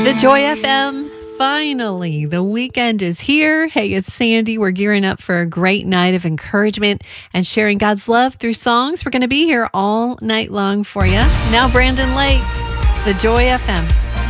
The Joy FM. Finally, the weekend is here. Hey, it's Sandy. We're gearing up for a great night of encouragement and sharing God's love through songs. We're going to be here all night long for you. Now, Brandon Lake, The Joy FM.